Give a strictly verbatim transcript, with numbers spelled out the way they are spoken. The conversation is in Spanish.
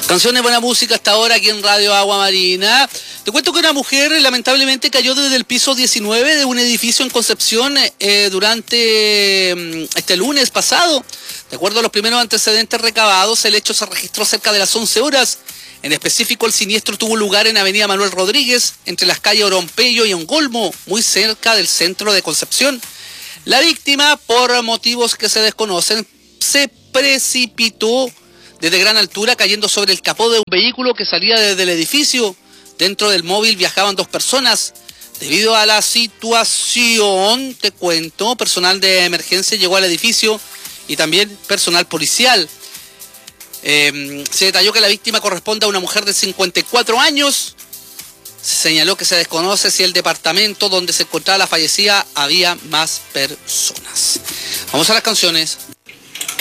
Canciones, buena música hasta ahora aquí en Radio Agua Marina. Te cuento que una mujer lamentablemente cayó desde el piso diecinueve de un edificio en Concepción eh, durante este lunes pasado. De acuerdo a los primeros antecedentes recabados, el hecho se registró cerca de las once horas. En específico, el siniestro tuvo lugar en Avenida Manuel Rodríguez, entre las calles Orompeyo y Ongolmo, muy cerca del centro de Concepción. La víctima, por motivos que se desconocen, se precipitó desde gran altura, cayendo sobre el capó de un vehículo que salía desde el edificio. Dentro del móvil viajaban dos personas. Debido a la situación, te cuento, personal de emergencia llegó al edificio y también personal policial. Eh, se detalló que la víctima corresponde a una mujer de cincuenta y cuatro años. Se señaló que se desconoce si el departamento donde se encontraba la fallecida había más personas. Vamos a las canciones.